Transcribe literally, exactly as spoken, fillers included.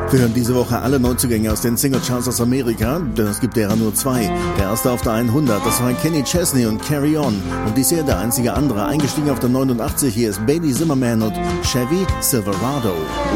Wir hören diese Woche alle Neuzugänge aus den Singlecharts aus Amerika, denn es gibt derer nur zwei. Der erste auf der hundert, das war Kenny Chesney und Carry On. Und bisher der einzige andere, eingestiegen auf der neunundachtzig, hier ist Baby Zimmerman und Chevy Silverado.